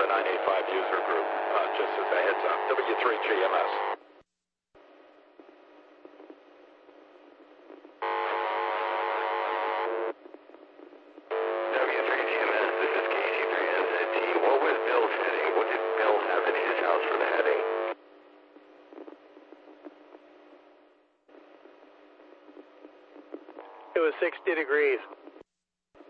985 user group, just as a heads up. W3GMS. W3GMS, this is KC3NZT. What was Bill's heading? What did Bill have in his house for the heading? It was 60 degrees.